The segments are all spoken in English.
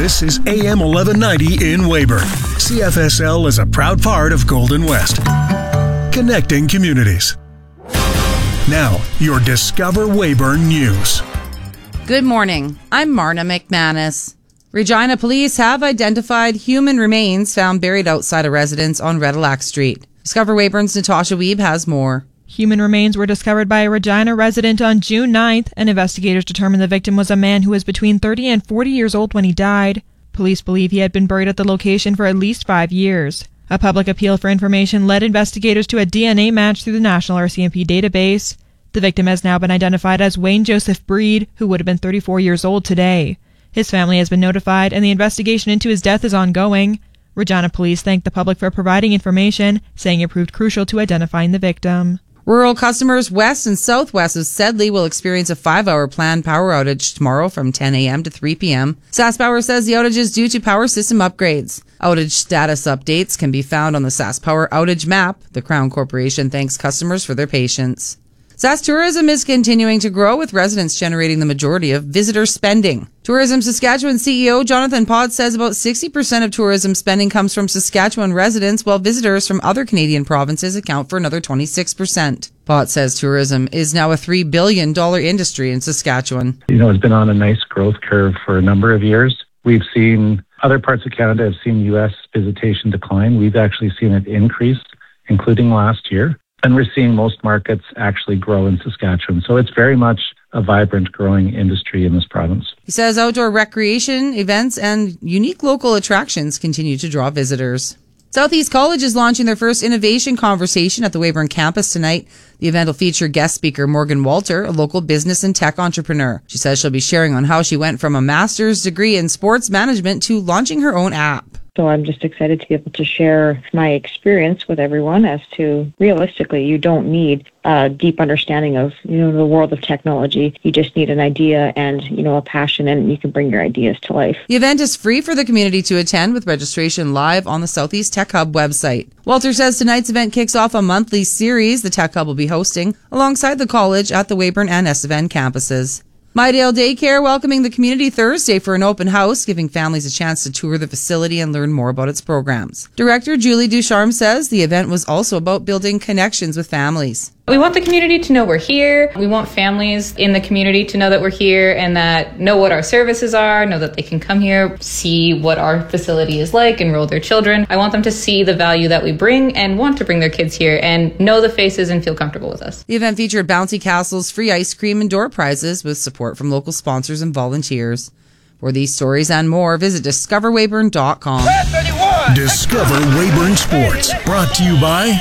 This is AM 1190 in Weyburn. CFSL is a proud part of Golden West. Connecting communities. Now, your Discover Weyburn News. Good morning. I'm Marna McManus. Regina police have identified human remains found buried outside a residence on Redillac Street. Discover Weyburn's Natasha Wiebe has more. Human remains were discovered by a Regina resident on June 9th, and investigators determined the victim was a man who was between 30 and 40 years old when he died. Police believe he had been buried at the location for at least 5 years. A public appeal for information led investigators to a DNA match through the National RCMP database. The victim has now been identified as Wayne Joseph Breed, who would have been 34 years old today. His family has been notified, and the investigation into his death is ongoing. Regina police thanked the public for providing information, saying it proved crucial to identifying the victim. Rural customers west and southwest of Sedley will experience a 5-hour planned power outage tomorrow from 10 a.m. to 3 p.m. SaskPower says the outage is due to power system upgrades. Outage status updates can be found on the SaskPower outage map. The Crown Corporation thanks customers for their patience. Sask Tourism is continuing to grow, with residents generating the majority of visitor spending. Tourism Saskatchewan CEO Jonathan Pott says about 60% of tourism spending comes from Saskatchewan residents, while visitors from other Canadian provinces account for another 26%. Pott says tourism is now a $3 billion industry in Saskatchewan. It's been on a nice growth curve for a number of years. We've seen other parts of Canada have seen U.S. visitation decline. We've actually seen it increase, including last year. And we're seeing most markets actually grow in Saskatchewan. So it's very much a vibrant, growing industry in this province. He says outdoor recreation, events, and unique local attractions continue to draw visitors. Southeast College is launching their first innovation conversation at the Weyburn campus tonight. The event will feature guest speaker Morgan Walter, a local business and tech entrepreneur. She says she'll be sharing on how she went from a master's degree in sports management to launching her own app. So I'm just excited to be able to share my experience with everyone as to, realistically, you don't need a deep understanding of, the world of technology. You just need an idea and, a passion, and you can bring your ideas to life. The event is free for the community to attend, with registration live on the Southeast Tech Hub website. Walter says tonight's event kicks off a monthly series the Tech Hub will be hosting alongside the college at the Weyburn and SFN campuses. Mydale Daycare welcoming the community Thursday for an open house, giving families a chance to tour the facility and learn more about its programs. Director Julie Ducharme says the event was also about building connections with families. We want the community to know we're here. We want families in the community to know that we're here and that know what our services are, know that they can come here, see what our facility is like, enroll their children. I want them to see the value that we bring and want to bring their kids here and know the faces and feel comfortable with us. The event featured bouncy castles, free ice cream, and door prizes with support from local sponsors and volunteers. For these stories and more, visit discoverweyburn.com. Discover Weyburn Sports, brought to you by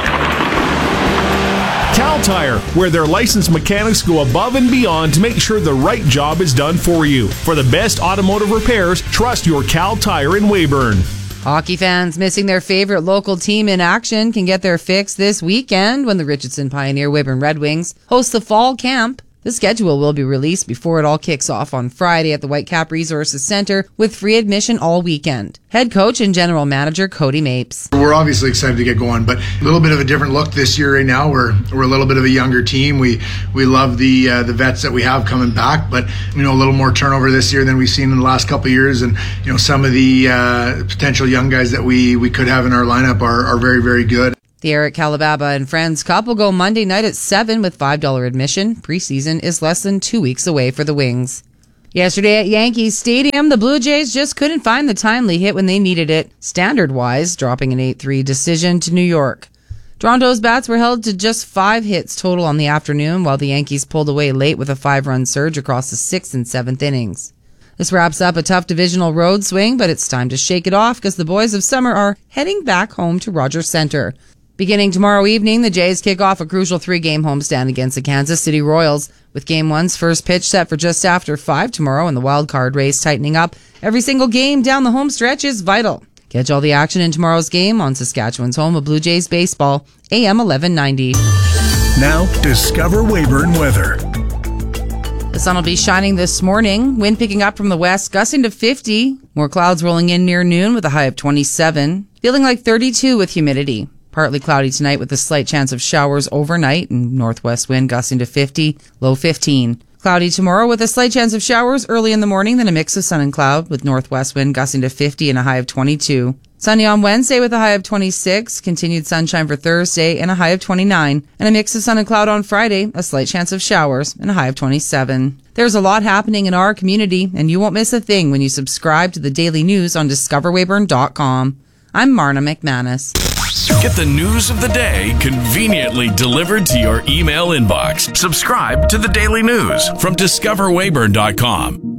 Cal Tire, where their licensed mechanics go above and beyond to make sure the right job is done for you. For the best automotive repairs, trust your Cal Tire in Weyburn. Hockey fans missing their favorite local team in action can get their fix this weekend when the Richardson Pioneer Weyburn Red Wings host the fall camp. The schedule will be released before it all kicks off on Friday at the Whitecap Resources Center with free admission all weekend. Head coach and general manager Cody Mapes. We're obviously excited to get going, but a little bit of a different look this year right now. We're a little bit of a younger team. We love the vets that we have coming back, but a little more turnover this year than we've seen in the last couple of years. And some of the potential young guys that we could have in our lineup are very, very good. The Eric Calababa and Friends Cup will go Monday night at 7 with $5 admission. Preseason is less than 2 weeks away for the Wings. Yesterday at Yankee Stadium, the Blue Jays just couldn't find the timely hit when they needed it, standard-wise, dropping an 8-3 decision to New York. Toronto's bats were held to just 5 hits total on the afternoon, while the Yankees pulled away late with a 5-run surge across the 6th and 7th innings. This wraps up a tough divisional road swing, but it's time to shake it off because the boys of summer are heading back home to Rogers Centre. Beginning tomorrow evening, the Jays kick off a crucial 3-game homestand against the Kansas City Royals, with Game 1's first pitch set for just after 5 tomorrow and the wild card race tightening up. Every single game down the home stretch is vital. Catch all the action in tomorrow's game on Saskatchewan's home of Blue Jays baseball, AM 1190. Now, Discover Weyburn weather. The sun will be shining this morning. Wind picking up from the west, gusting to 50. More clouds rolling in near noon with a high of 27. Feeling like 32 with humidity. Partly cloudy tonight with a slight chance of showers overnight and northwest wind gusting to 50, low 15. Cloudy tomorrow with a slight chance of showers early in the morning, then a mix of sun and cloud with northwest wind gusting to 50 and a high of 22. Sunny on Wednesday with a high of 26, continued sunshine for Thursday and a high of 29, and a mix of sun and cloud on Friday, a slight chance of showers and a high of 27. There's a lot happening in our community, and you won't miss a thing when you subscribe to the daily news on discoverweyburn.com. I'm Marna McManus. Get the news of the day conveniently delivered to your email inbox. Subscribe to the daily news from discoverweyburn.com.